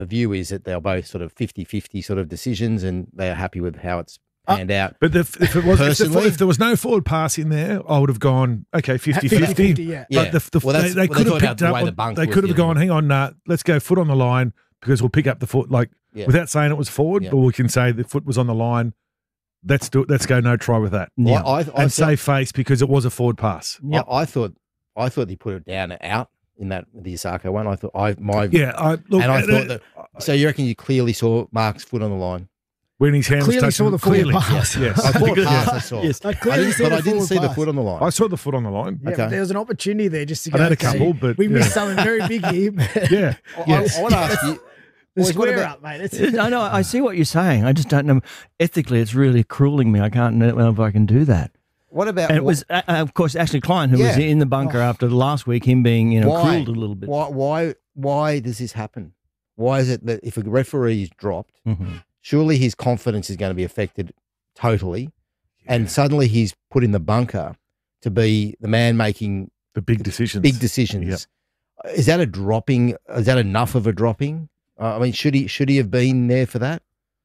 the view is that they're both sort of 50-50 sort of decisions, and they're happy with how it's panned out. But if there was no forward pass in there, I would have gone, okay, 50-50. Yeah. But they could have picked up. They could have gone, hang on, let's go foot on the line because we'll pick up the foot. Without saying it was forward, but we can say the foot was on the line. Let's do it. Let's go no try with that. Yeah. I say face because it was a forward pass. Yep. I thought he put it down and out in that the Osako one. I thought I thought that. So you reckon you clearly saw Mark's foot on the line when his hand clearly was saw the forward pass. Yes. I thought pass. I saw. Yes. But I didn't see the foot on the line. I saw the foot on the line. Yeah, okay. There was an opportunity there just to go. I had a couple, but we missed something very big here. Yeah. Yes. I want to ask you. The square up, mate. I know. I see what you're saying. I just don't know. Ethically, it's really crueling me. I can't know if I can do that. What about? And it was, of course, Ashley Klein, who was in the bunker after last week, him being, cruelled a little bit. Why does this happen? Why is it that if a referee is dropped, surely his confidence is going to be affected totally, and suddenly he's put in the bunker to be the man making the big decisions. Yep. Is that a dropping? Is that enough of a dropping? I mean, should he have been there for that?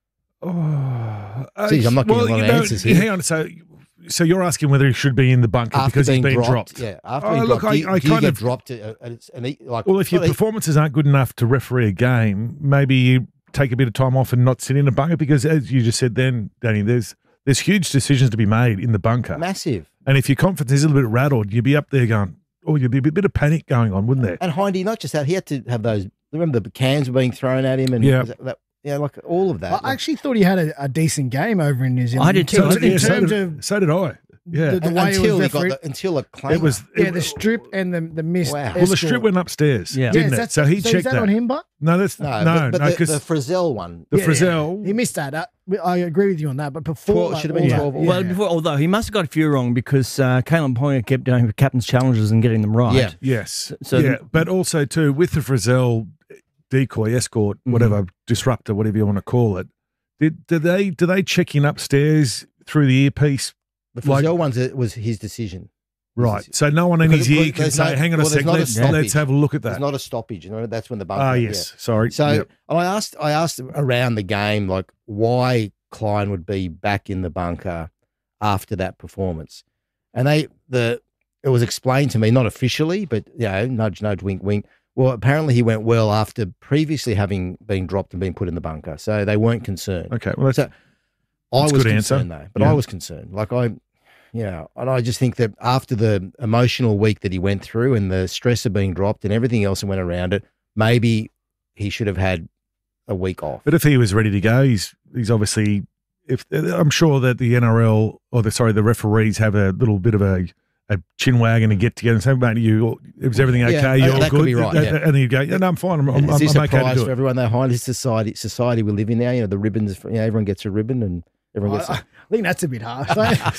I'm not getting a lot of answers here. Hang on, so you're asking whether he should be in the bunker after because he's been dropped? Yeah, after being dropped. Do you get dropped? Well, if your performances aren't good enough to referee a game, maybe you take a bit of time off and not sit in a bunker because, as you just said then, Danny, there's huge decisions to be made in the bunker. Massive. And if your confidence is a little bit rattled, you'd be up there going, you'd be a bit of panic going on, wouldn't there? And Hindy, not just that, he had to have those. Remember the cans were being thrown at him, and like all of that. I actually thought he had a decent game over in New Zealand. I did too. So did I. Yeah, the way until it was until a claim. The strip and the missed. Wow. Well, the strip went upstairs, didn't it? So he checked is that on him, but no, that's no, because the Frizzell one, Frizzell, he missed that. I agree with you on that, but before should have been 12. Well, before, although he must have got a few wrong because Kalen Ponga kept doing captain's challenges and getting them right. Yeah, yes, but also too with the Frizzell decoy, escort, whatever, disruptor, whatever you want to call it. Do they check in upstairs through the earpiece? The Frizzell one was his decision. Right. So no one in his ear can say, hang on a second, let's have a look at that. There's not a stoppage. That's when the bunker. Yes. Sorry. So I asked around the game, like, why Klein would be back in the bunker after that performance. And it was explained to me, not officially, but, nudge, nudge, wink, wink. Well, apparently he went well after previously having been dropped and been put in the bunker. So they weren't concerned. Okay. Well, that's I was concerned, though. But I was concerned. And I just think that after the emotional week that he went through and the stress of being dropped and everything else that went around it, maybe he should have had a week off. But if he was ready to go, he's obviously. I'm sure that the NRL the referees have a little bit of a chin wag and a get together and say, mate, is everything okay? Yeah, You're that good. could be right. And you go, no, I'm fine. I'm is this okay a prize to do for it. everyone? They hide this society we live in now. The ribbons. Everyone gets a ribbon and everyone gets. I think that's a bit harsh.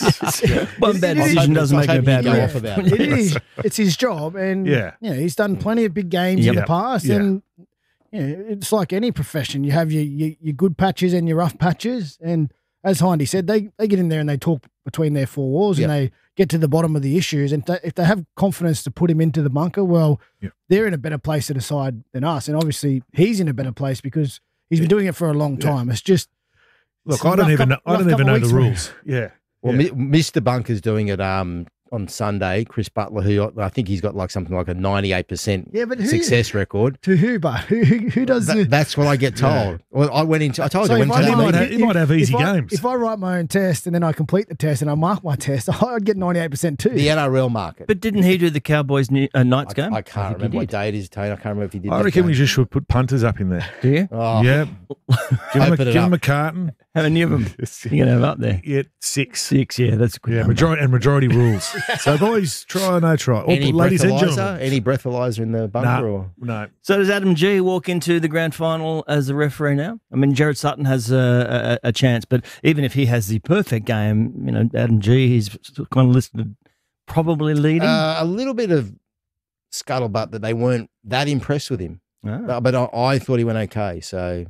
One bad decision doesn't make a bad go life. off about it. It is. It's his job, and he's done plenty of big games in the past, and it's like any profession. You have your good patches and your rough patches, and as Hindy said, they get in there and they talk between their four walls and they get to the bottom of the issues. And if they have confidence to put him into the bunker, well, they're in a better place to decide than us. And obviously, he's in a better place because he's been doing it for a long time. It's just I don't even know the rules. Yeah. Well, Mr. Bunker's doing it on Sunday. Chris Butler, who I think he's got something like a 98% success record. To who? But who does that's what I get told. Well, I told you. He might have easy games. If I write my own test and then I complete the test and I mark my test, I'd get 98% too. The NRL market. But didn't he do the Cowboys Knights game? I can't remember what day it is, Tony. I can't remember if he did. I reckon we just should put punters up in there. Do you? Oh. Yeah. Give him a carton. How many of them you going to have up there? Yeah, 6. 6, yeah, that's good. Yeah, majority rules. So, boys, try or no try. Any ladies and gentlemen. Any breathalyzer in the bunker? No. So does Adam G walk into the grand final as the referee now? I mean, Jared Sutton has a chance, but even if he has the perfect game, Adam G, he's kind of listed probably leading. A little bit of scuttlebutt that they weren't that impressed with him. But I thought he went okay. So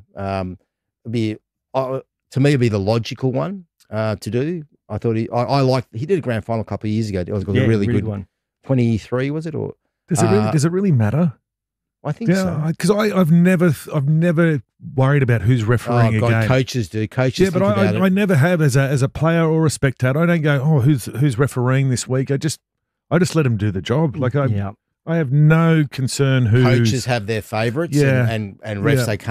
to me, it'd be the logical one to do. I thought he did a grand final a couple of years ago. It was a really good one. 23, was it? Or does it really matter? I think so. Because I've never worried about who's refereeing a game. Coaches do. Coaches, but I never have as a player or a spectator. I don't go, who's refereeing this week? I just let them do the job. Like I have no concern who coaches have their favourites, and refs they can't